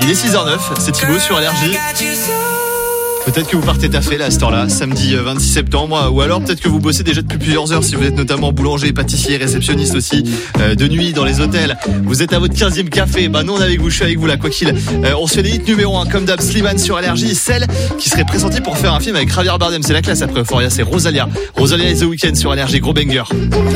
Il est 6h09, c'est Thibaut sur Allergie. Peut-être que vous partez taffer là à cette heure-là, samedi 26 septembre, ou alors peut-être que vous bossez déjà depuis plusieurs heures si vous êtes notamment boulanger, pâtissier, réceptionniste aussi, de nuit dans les hôtels. Vous êtes à votre 15e café, nous on est avec vous, je suis avec vous là, quoi qu'il. On se fait des hits numéro 1 comme d'hab, Slimane sur Allergie, celle qui serait présentée pour faire un film avec Javier Bardem, c'est la classe après Euphoria, c'est Rosalia. Rosalia et The Weeknd sur Allergie, gros banger.